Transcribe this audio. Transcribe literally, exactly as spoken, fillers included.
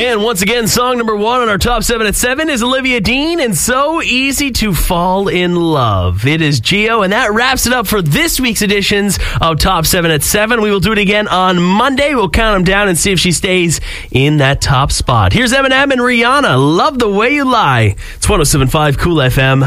And once again, song number one on our top seven at seven is Olivia Dean and So Easy to Fall in Love. It is Gio, and that wraps it up for this week's editions of Top seven at seven. We will do it again on Monday. We'll count them down and see if she stays in that top spot. Here's Eminem and Rihanna, Love the Way You Lie. It's one oh seven point five Cool F M.